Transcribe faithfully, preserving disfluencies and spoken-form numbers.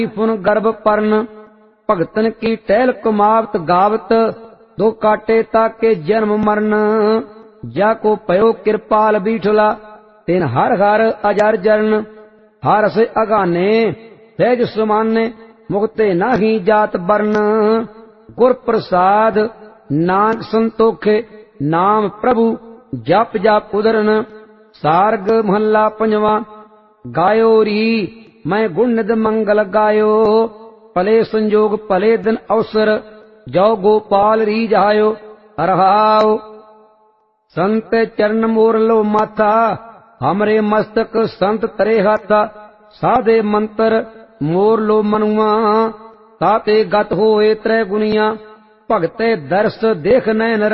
फुन गर्भ पर्ण भगतन की टहल कुमावत गावत दो काटे ताके जन्म मरण जाको पयो कृपाल बीठला तिन हर हर अजर जरन हर से अगाने सहज समाने मुक्ते नाही जात वर्ण गुर प्रसाद नानक संतोखे नाम प्रभु जप जप उदरन सार्ग महला पंजवा गायो री मैं गुण निध मंगल गायो भले संजोग भले दिन अवसर जो गोपाल री जायो अरहाओ संत चरण मोर लो माथा हमरे मस्तक संत तरे हाथा साधे मंत्र मोर लो मनुआ ताते गत होए त्रै गुनिया भगते दर्श देख नैन